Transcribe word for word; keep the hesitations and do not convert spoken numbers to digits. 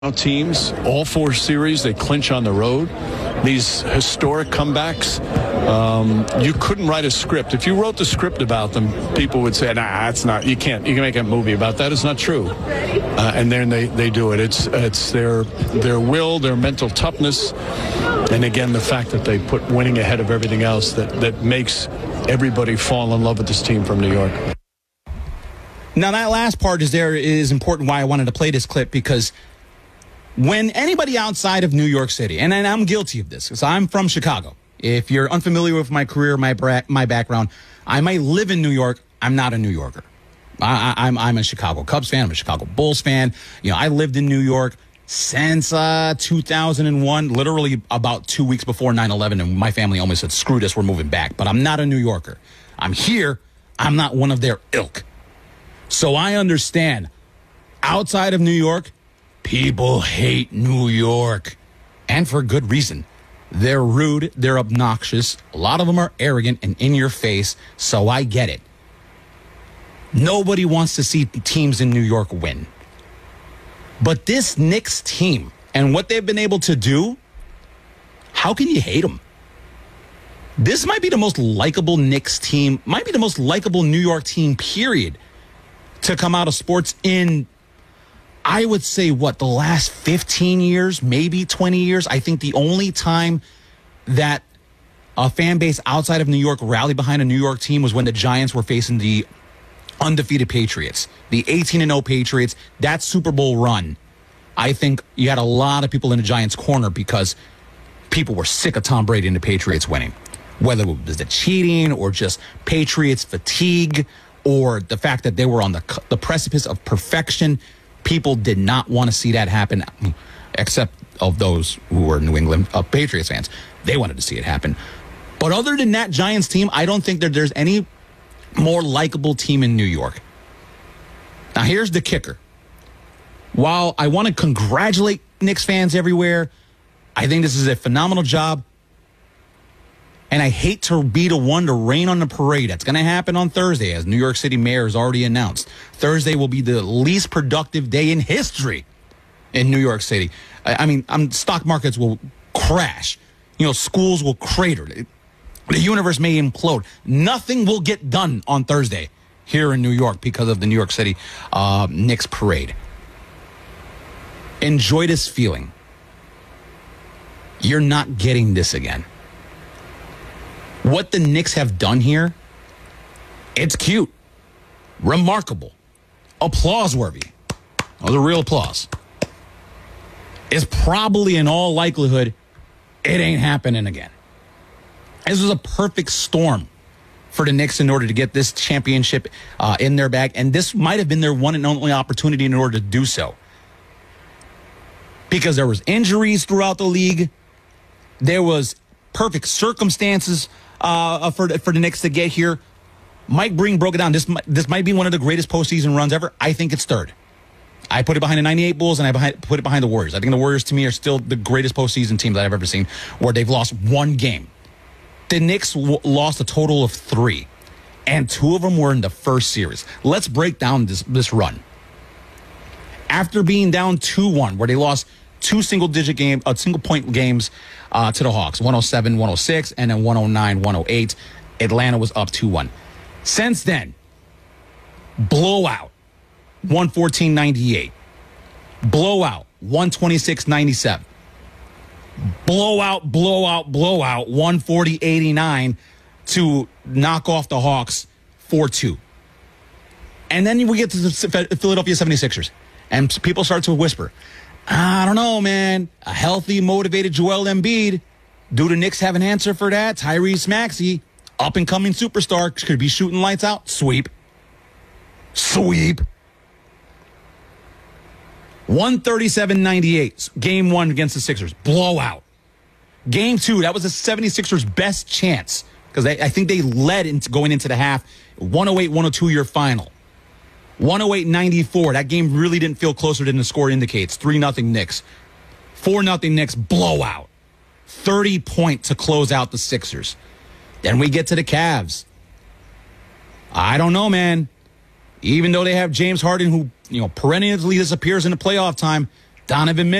teams, all four series, they clinch on the road. These historic comebacks, um, you couldn't write a script. If you wrote the script about them, people would say, nah, that's not, you can't, you can make a movie about that. It's not true. Uh, and then they, they do it. It's it's their their will, their mental toughness, and again, the fact that they put winning ahead of everything else that, that makes everybody fall in love with this team from New York. Now, that last part is there is important why I wanted to play this clip, because when anybody outside of New York City, and I'm guilty of this because I'm from Chicago. If you're unfamiliar with my career, my bra- my background, I might live in New York. I'm not a New Yorker. I- I- I'm I'm a Chicago Cubs fan. I'm a Chicago Bulls fan. You know, I lived in New York since uh, two thousand one, literally about two weeks before nine eleven, and my family almost said, screw this, we're moving back. But I'm not a New Yorker. I'm here. I'm not one of their ilk. So I understand. Outside of New York, people hate New York, and for good reason. They're rude, they're obnoxious, a lot of them are arrogant and in your face, so I get it. Nobody wants to see teams in New York win. But this Knicks team and what they've been able to do, how can you hate them? This might be the most likable Knicks team, might be the most likable New York team, period, to come out of sports in, I would say, what, the last fifteen years, maybe twenty years. I think the only time that a fan base outside of New York rallied behind a New York team was when the Giants were facing the undefeated Patriots, the eighteen and oh Patriots. That Super Bowl run, I think you had a lot of people in the Giants' corner because people were sick of Tom Brady and the Patriots winning, whether it was the cheating or just Patriots fatigue or the fact that they were on the, the precipice of perfection. People did not want to see that happen, except of those who were New England uh, Patriots fans. They wanted to see it happen. But other than that Giants team, I don't think that there's any more likable team in New York. Now, here's the kicker. While I want to congratulate Knicks fans everywhere, I think this is a phenomenal job. And I hate to be the one to rain on the parade. That's going to happen on Thursday, as New York City mayor has already announced. Thursday will be the least productive day in history in New York City. I, I mean, um, stock markets will crash. You know, schools will crater. The universe may implode. Nothing will get done on Thursday here in New York because of the New York City uh, Knicks parade. Enjoy this feeling. You're not getting this again. What the Knicks have done here, it's cute, remarkable, applause-worthy. That was a real applause. It's probably, in all likelihood, it ain't happening again. This was a perfect storm for the Knicks in order to get this championship uh, in their bag, and this might have been their one and only opportunity in order to do so. Because there was injuries throughout the league. There was perfect circumstances Uh, for, for the Knicks to get here. Mike Breen broke it down. This, this might be one of the greatest postseason runs ever. I think it's third. I put it behind the ninety-eight Bulls, and I behind, put it behind the Warriors. I think the Warriors, to me, are still the greatest postseason team that I've ever seen, where they've lost one game. The Knicks w- lost a total of three, and two of them were in the first series. Let's break down this, this run. After being down two one, where they lost two single-digit game, uh, single-point games uh, to the Hawks, one oh seven, one oh six, and then one oh nine, one oh eight. Atlanta was up two one. Since then, blowout, one fourteen ninety-eight. Blowout, one twenty-six ninety-seven. Blowout, blowout, blowout, one forty eighty-nine to knock off the Hawks four two. And then we get to the Philadelphia seventy-sixers, and people start to whisper, I don't know, man. A healthy, motivated Joel Embiid. Do the Knicks have an answer for that? Tyrese Maxey, up-and-coming superstar, could be shooting lights out. Sweep. Sweep. one thirty-seven ninety-eight, game one against the Sixers. Blowout. Game two, that was the seventy-sixers' best chance, because I think they led into going into the half. one oh eight one oh two your final. one oh eight ninety-four. That game really didn't feel closer than the score indicates. three nothing Knicks. four nothing Knicks. Blowout. thirty point to close out the Sixers. Then we get to the Cavs. I don't know, man. Even though they have James Harden, who, you know, perennially disappears in the playoff time, Donovan Mitchell.